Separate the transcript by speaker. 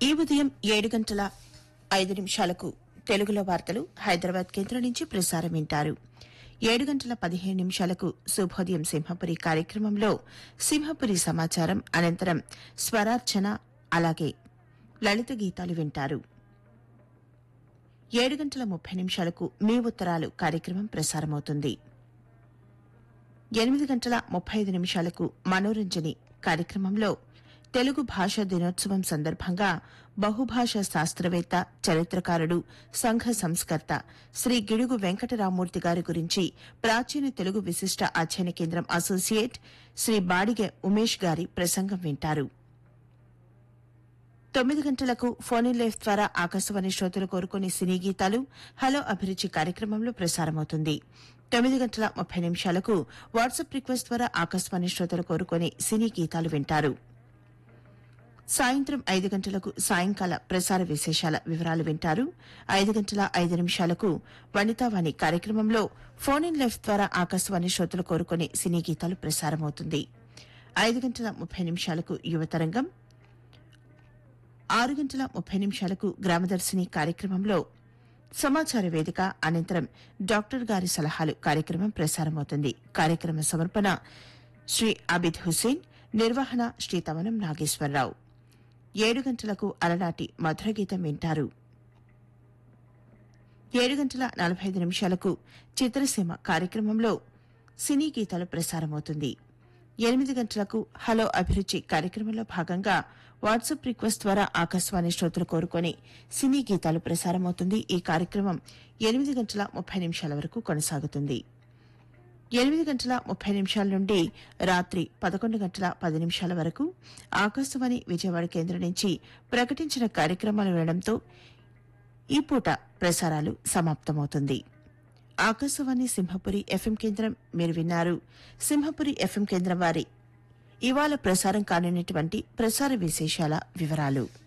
Speaker 1: ఈ ఉదయం 7:05 తెలుగులో వార్తలు హైదరాబాద్ కేంద్రం నుంచి ప్రసారం వింటారు. 7:15 శుభోదయం సింహపురి కార్యక్రమంలో సింహపురి సమాచారం అనంతరం స్వరార్చన అలాగే లలిత గీతాలు వింటారు. 7:30 మీ ఉత్తరాలు కార్యక్రమం ప్రసారమవుతుంది. 8:35 మనోరంజని కార్యక్రమంలో తెలుగు భాషా దినోత్సవం సందర్భంగా బహుభాషా శాస్త్రవేత్త, చరిత్రకారుడు, సంఘ సంస్కర్త శ్రీ గిడుగు వెంకటరామూర్తి గారి గురించి ప్రాచీన తెలుగు విశిష్ట అధ్యయన కేంద్రం అసోసియేట్ శ్రీ బాడిగె ఉమేష్ గారి ప్రసంగం వింటారు. 9 ఫోన్ ఇన్ లైఫ్ ద్వారా ఆకాశవాణి శ్రోతలు కోరుకునే సినీ గీతాలు హలో అభిరుచి కార్యక్రమంలో ప్రసారమవుతుంది. 9:30 వాట్సాప్ రిక్వెస్ట్ ద్వారా ఆకాశవాణి శ్రోతలు కోరుకునే సినీ గీతాలు వింటారు. సాయంత్రం 5 సాయంకాల ప్రసార విశేషాల వివరాలు వింటారు. 5:05 వనితావాణి కార్యక్రమంలో ఫోన్ ఇన్ లైఫ్ ద్వారా ఆకాశవాణి శ్రోతలు కోరుకునే సినీ గీతాలు ప్రసారమవుతుంది. 5:30 యువతరంగం, 6:30 గ్రామదర్శిని కార్యక్రమంలో సమాచార వేదిక అనంతరం డాక్టర్ గారి సలహాలు కార్యక్రమం ప్రసారమవుతుంది. కార్యక్రమ సమర్పణ శ్రీ అబిద్ హుసేన్, నిర్వహణ శ్రీ తవనం నాగేశ్వరరావు. 7 అలనాటి మధురగీతం వింటారు. 7:45 చిత్రసీమ కార్యక్రమంలో సినీ గీతాలు ప్రసారమవుతుంది. 8 హలో అభిరుచి కార్యక్రమంలో భాగంగా వాట్సాప్ రిక్వెస్ట్ ద్వారా ఆకాశవాణి శ్రోతలు కోరుకుని సినీ గీతాలు ప్రసారమవుతుంది. ఈ కార్యక్రమం 8:30 వరకు కొనసాగుతుంది. 8:30 నుండి రాత్రి 11:10 వరకు ఆకాశవాణి విజయవాడ కేంద్రం నుంచి ప్రకటించిన కార్యక్రమాలు వినడంతో ఈ పూట ప్రసారాలు సమాప్తమవుతుంది. ఆకాశవాణి సింహపురి ఎఫ్ఎం కేంద్రం మీరు విన్నారు. సింహపురి ఎఫ్ఎం కేంద్రం వారి ఇవాళ ప్రసారం కానున్నటువంటి ప్రసార విశేషాల వివరాలు.